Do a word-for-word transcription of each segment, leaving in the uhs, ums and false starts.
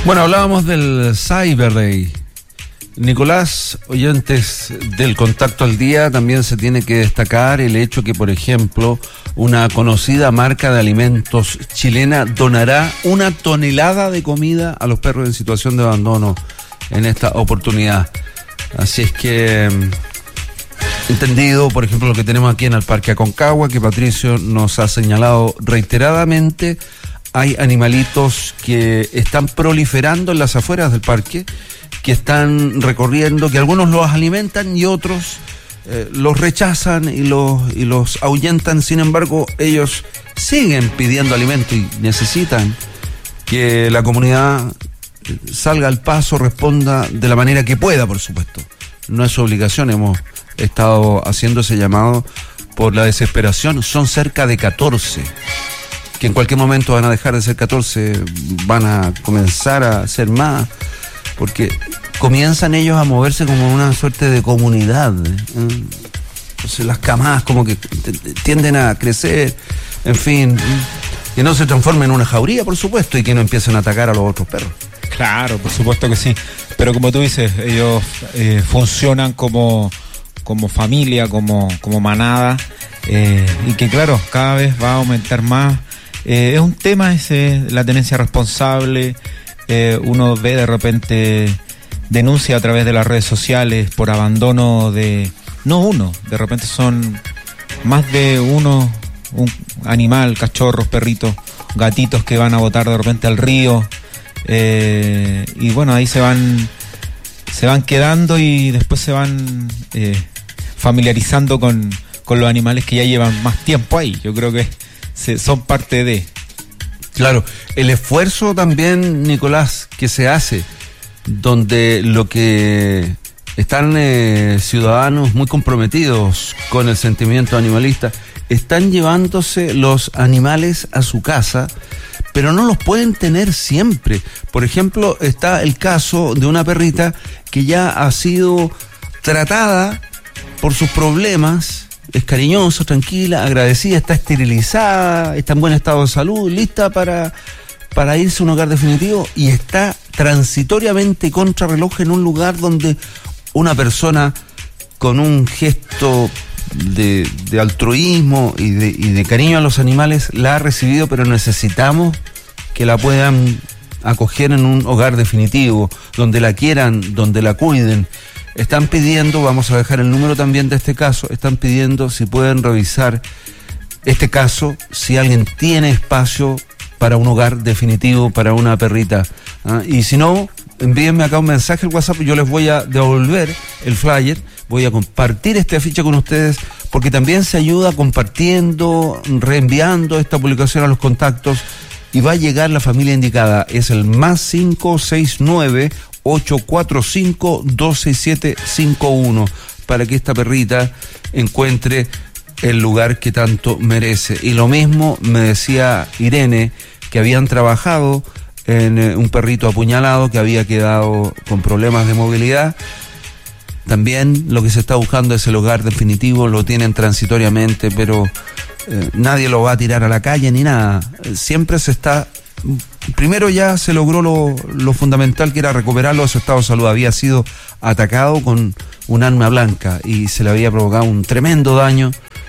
Bueno, hablábamos del Cyber Day. Nicolás, oyentes del Contacto al Día, también se tiene que destacar el hecho que, por ejemplo, una conocida marca de alimentos chilena donará una tonelada de comida a los perros en situación de abandono en esta oportunidad. Así es que, entendido, por ejemplo, lo que tenemos aquí en el Parque Aconcagua, que Patricio nos ha señalado reiteradamente, hay animalitos que están proliferando en las afueras del parque, que están recorriendo, que algunos los alimentan y otros eh, los rechazan y los, y los ahuyentan. Sin embargo, ellos siguen pidiendo alimento y necesitan que la comunidad salga al paso, responda de la manera que pueda, por supuesto. No es su obligación, hemos estado haciendo ese llamado por la desesperación. Son cerca de catorce, que en cualquier momento van a dejar de ser catorce, van a comenzar a ser más, porque comienzan ellos a moverse como una suerte de comunidad, ¿eh? Entonces las camadas como que tienden a crecer, en fin, que no se transformen en una jauría, por supuesto, y que no empiecen a atacar a los otros perros. Claro, por supuesto que sí, pero como tú dices, ellos eh, funcionan como, como familia, como, como manada, eh, y que claro, cada vez va a aumentar más. Eh, es un tema ese, la tenencia responsable. Eh, uno ve de repente denuncia a través de las redes sociales por abandono de, no uno, de repente son más de uno, un animal, cachorros, perritos, gatitos que van a botar de repente al río, eh, y bueno, ahí se van se van quedando y después se van eh, familiarizando con, con los animales que ya llevan más tiempo ahí. Yo creo que se, son parte de... Claro, el esfuerzo también, Nicolás, que se hace, donde lo que están eh, ciudadanos muy comprometidos con el sentimiento animalista, están llevándose los animales a su casa, pero no los pueden tener siempre. Por ejemplo, está el caso de una perrita que ya ha sido tratada por sus problemas. Es cariñosa, tranquila, agradecida, está esterilizada, está en buen estado de salud, lista para, para irse a un hogar definitivo, y está transitoriamente contrarreloj en un lugar donde una persona con un gesto de, de altruismo y de, y de cariño a los animales la ha recibido, pero necesitamos que la puedan acoger en un hogar definitivo, donde la quieran, donde la cuiden. Están pidiendo, vamos a dejar el número también de este caso, están pidiendo si pueden revisar este caso, si alguien tiene espacio para un hogar definitivo para una perrita. ¿Ah? Y si no, envíenme acá un mensaje al WhatsApp, yo les voy a devolver el flyer, voy a compartir este afiche con ustedes, porque también se ayuda compartiendo, reenviando esta publicación a los contactos, y va a llegar la familia indicada. Es el más cinco seis nueve ocho cuatro cinco dos seis siete cinco uno para que esta perrita encuentre el lugar que tanto merece. Y lo mismo me decía Irene, que habían trabajado en un perrito apuñalado que había quedado con problemas de movilidad. También lo que se está buscando es el hogar definitivo, lo tienen transitoriamente, pero eh, nadie lo va a tirar a la calle ni nada. Siempre se está... Primero ya se logró lo, lo fundamental, que era recuperarlo a su estado de salud. Había sido atacado con un arma blanca y se le había provocado un tremendo daño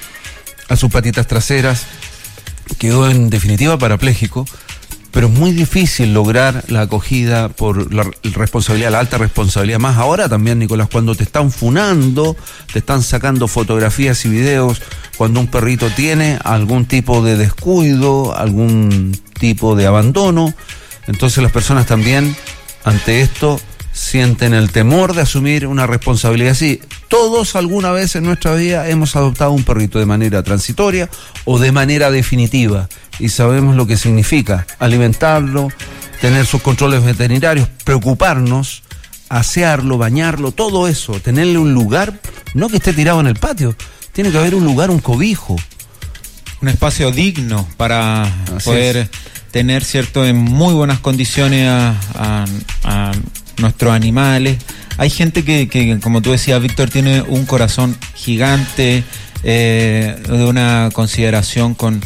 a sus patitas traseras. Quedó en definitiva parapléjico, pero es muy difícil lograr la acogida por la responsabilidad, la alta responsabilidad. Más ahora también, Nicolás, cuando te están funando, te están sacando fotografías y videos, cuando un perrito tiene algún tipo de descuido, algún tipo de abandono. Entonces las personas también ante esto sienten el temor de asumir una responsabilidad así. Todos alguna vez en nuestra vida hemos adoptado un perrito de manera transitoria o de manera definitiva, y sabemos lo que significa alimentarlo, tener sus controles veterinarios, preocuparnos, asearlo, bañarlo, todo eso, tenerle un lugar, no que esté tirado en el patio, tiene que haber un lugar, un cobijo, un espacio digno para Así poder es. tener, cierto, en muy buenas condiciones a, a, a nuestros animales. Hay gente que, que, como tú decías, Víctor, tiene un corazón gigante, eh, de una consideración con,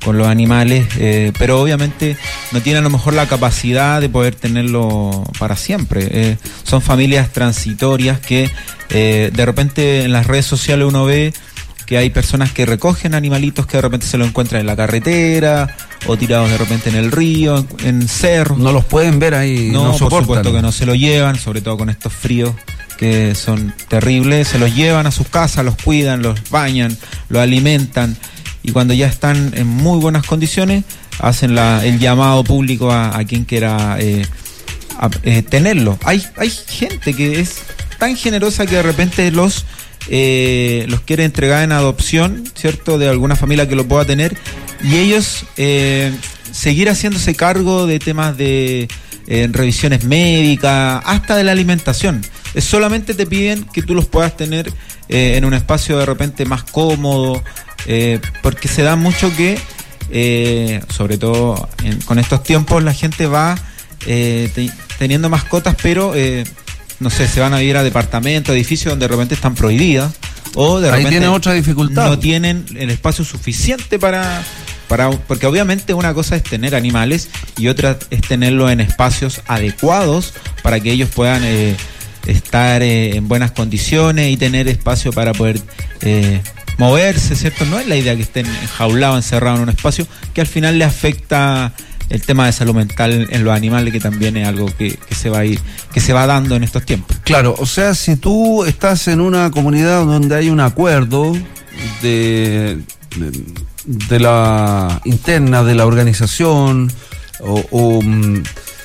con los animales, eh, pero obviamente no tienen a lo mejor la capacidad de poder tenerlo para siempre. Eh, son familias transitorias que eh, de repente en las redes sociales uno ve que hay personas que recogen animalitos que de repente se lo encuentran en la carretera o tirados de repente en el río, en, en cerros. No los pueden ver ahí, no, no por soportan. supuesto que no se lo llevan, sobre todo con estos fríos que son terribles, se los llevan a sus casas, los cuidan, los bañan, los alimentan y cuando ya están en muy buenas condiciones hacen la, el llamado público a, a quien quiera eh, a, eh, tenerlo. Hay, hay gente que es tan generosa que de repente los Eh, los quiere entregar en adopción, ¿cierto? De alguna familia que lo pueda tener y ellos eh, seguir haciéndose cargo de temas de eh, revisiones médicas, hasta de la alimentación. Es solamente te piden que tú los puedas tener eh, en un espacio de repente más cómodo, eh, porque se da mucho que, eh, sobre todo en, con estos tiempos, la gente va eh, te, teniendo mascotas, pero... Eh, no sé, se van a vivir a departamentos, edificios donde de repente están prohibidas o de Ahí repente tiene otra dificultad. No tienen el espacio suficiente para, para... Porque obviamente una cosa es tener animales y otra es tenerlos en espacios adecuados para que ellos puedan eh, estar eh, en buenas condiciones y tener espacio para poder eh, moverse, ¿cierto? No es la idea que estén enjaulados, encerrados en un espacio que al final le afecta... el tema de salud mental en los animales, que también es algo que, que se va a ir, que se va dando en estos tiempos. Claro, o sea, si tú estás en una comunidad donde hay un acuerdo de, de, de la interna de la organización o, o um,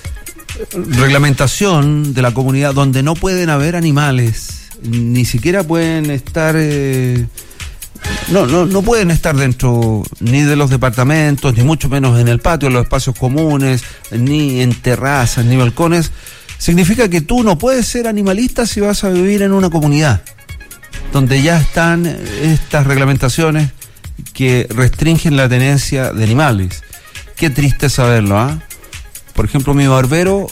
reglamentación de la comunidad donde no pueden haber animales, ni siquiera pueden estar... Eh, No, no, no pueden estar dentro ni de los departamentos, ni mucho menos en el patio, en los espacios comunes, ni en terrazas, ni balcones. Significa que tú no puedes ser animalista si vas a vivir en una comunidad donde ya están estas reglamentaciones que restringen la tenencia de animales. Qué triste saberlo, ¿ah? ¿eh? Por ejemplo, mi barbero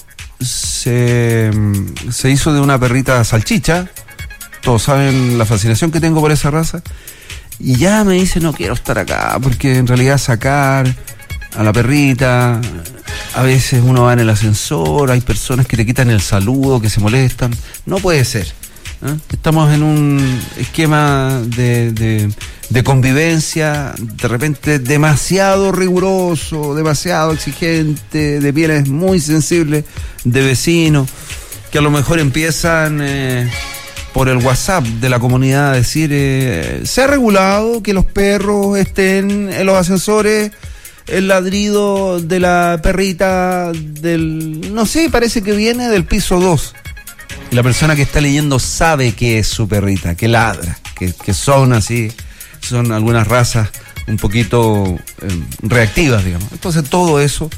se, se hizo de una perrita salchicha. Todos saben la fascinación que tengo por esa raza. Y ya me dice, no quiero estar acá, porque en realidad sacar a la perrita, a veces uno va en el ascensor, hay personas que te quitan el saludo, que se molestan. No puede ser, ¿eh? Estamos en un esquema de, de, de convivencia, de repente demasiado riguroso, demasiado exigente, de pieles muy sensibles, de vecinos, que a lo mejor empiezan... Eh, por el WhatsApp de la comunidad, decir, eh, se ha regulado que los perros estén en los ascensores, el ladrido de la perrita del, no sé, parece que viene del piso dos. Y la persona que está leyendo sabe que es su perrita, que ladra, que, que son así, son algunas razas un poquito eh, reactivas, digamos. Entonces todo eso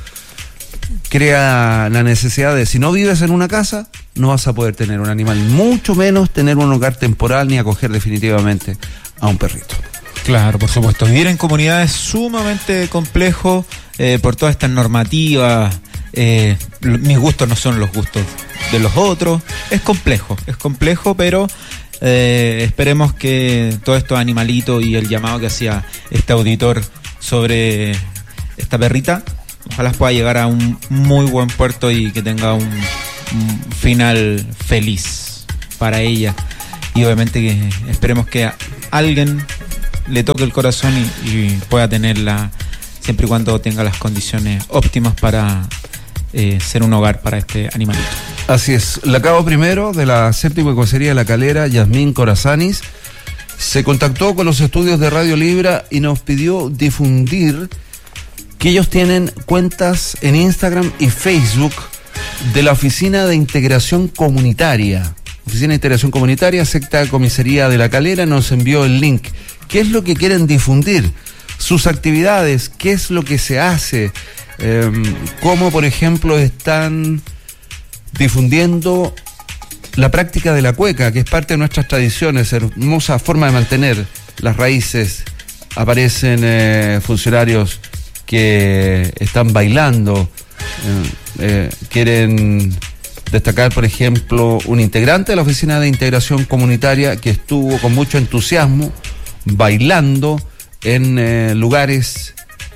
crea la necesidad de, si no vives en una casa, no vas a poder tener un animal, mucho menos tener un hogar temporal ni acoger definitivamente a un perrito. Claro, por supuesto. Vivir en comunidades es sumamente complejo eh, por todas estas normativas. Eh, mis gustos no son los gustos de los otros. Es complejo, es complejo, pero eh, esperemos que todos estos animalitos y el llamado que hacía este auditor sobre esta perrita, ojalá pueda llegar a un muy buen puerto y que tenga un, un final feliz para ella. Y obviamente que esperemos que a alguien le toque el corazón y, y pueda tenerla siempre y cuando tenga las condiciones óptimas para eh, ser un hogar para este animalito. Así es. La cabo primero de la séptima cocería de La Calera, Yasmín Corazanis, se contactó con los estudios de Radio Libra y nos pidió difundir que ellos tienen cuentas en Instagram y Facebook de la Oficina de Integración Comunitaria. Oficina de Integración Comunitaria, Sexta Comisaría de La Calera, nos envió el link. ¿Qué es lo que quieren difundir? Sus actividades, qué es lo que se hace, eh, cómo, por ejemplo, están difundiendo la práctica de la cueca, que es parte de nuestras tradiciones, hermosa forma de mantener las raíces. Aparecen eh, funcionarios que están bailando, eh, eh, quieren destacar, por ejemplo, un integrante de la Oficina de Integración Comunitaria que estuvo con mucho entusiasmo bailando en eh, lugares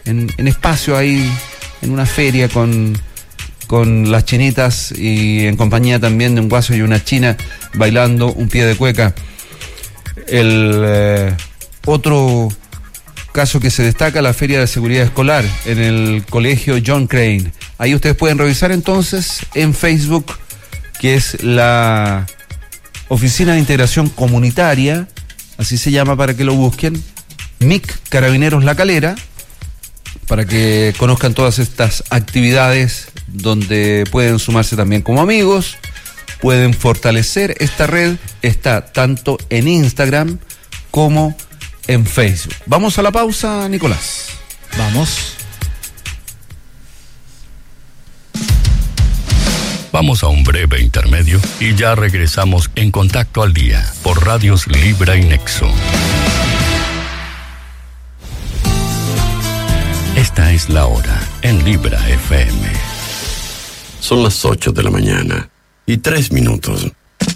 en, en espacio ahí, en una feria con, con las chinitas y en compañía también de un guaso y una china bailando un pie de cueca. El eh, otro caso que se destaca, la Feria de Seguridad Escolar en el Colegio John Crane. Ahí ustedes pueden revisar entonces en Facebook, que es la Oficina de Integración Comunitaria, así se llama para que lo busquen, M I C Carabineros La Calera, para que conozcan todas estas actividades donde pueden sumarse también como amigos, pueden fortalecer esta red, está tanto en Instagram como en Facebook. Vamos a la pausa, Nicolás. Vamos. Vamos a un breve intermedio y ya regresamos en Contacto al Día por Radios Libra y Nexo. Esta es la hora en Libra F M. Son las ocho de la mañana y tres minutos.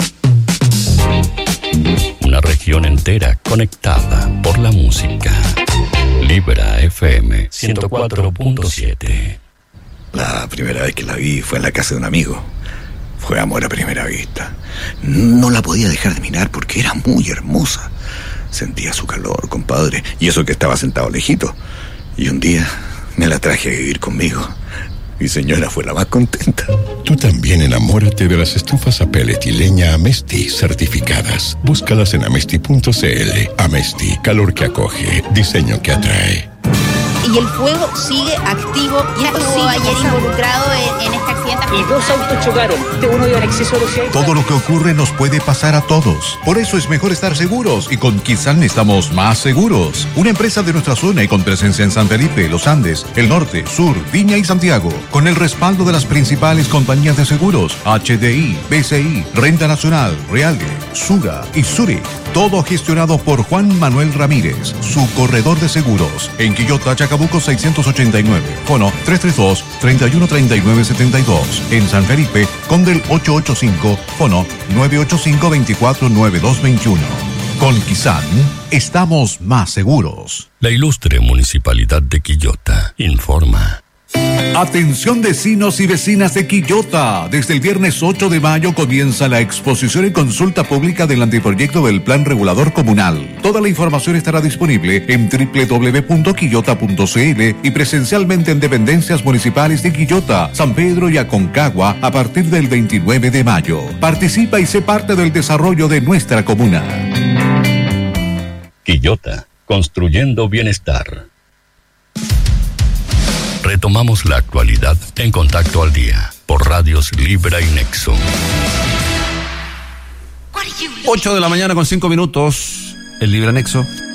Una región entera conectada por la música. Libra F M ciento cuatro punto siete. La primera vez que la vi fue en la casa de un amigo. Fue amor a primera vista. No la podía dejar de mirar porque era muy hermosa. Sentía su calor, compadre, y eso que estaba sentado lejito. Y un día me la traje a vivir conmigo. Mi señora fue la más contenta. Tú también enamórate de las estufas a pellet y leña Amesti certificadas. Búscalas en amesti punto c l. Amesti, calor que acoge, diseño que atrae. Y el fuego sigue activo. Y estuvo ayer involucrado en, en este accidente. Y dos autos chocaron. Uno iba en exceso de velocidad. Todo lo que ocurre nos puede pasar a todos. Por eso es mejor estar seguros. Y con Kisan estamos más seguros. Una empresa de nuestra zona y con presencia en San Felipe, Los Andes, el Norte, Sur, Viña y Santiago. Con el respaldo de las principales compañías de seguros. H D I, B C I, Renta Nacional, Realge, Suga y Zurich. Todo gestionado por Juan Manuel Ramírez, su corredor de seguros. En Quillota, Chacabuco seiscientos ochenta y nueve. Fono tres tres dos, tres uno tres nueve siete dos. En San Felipe, Condel ochocientos ochenta y cinco. Fono nueve ocho cinco, dos cuatro nueve dos dos uno. Con Kisan, estamos más seguros. La ilustre Municipalidad de Quillota informa. Atención vecinos y vecinas de Quillota. Desde el viernes ocho de mayo comienza la exposición y consulta pública del anteproyecto del Plan Regulador Comunal. Toda la información estará disponible en doble u doble u doble u punto quillota punto c l y presencialmente en dependencias municipales de Quillota, San Pedro y Aconcagua a partir del veintinueve de mayo. Participa y sé parte del desarrollo de nuestra comuna. Quillota, construyendo bienestar. Retomamos la actualidad en Contacto al Día por Radios Libra y Nexo. ocho de la mañana con cinco minutos, el Libra Nexo.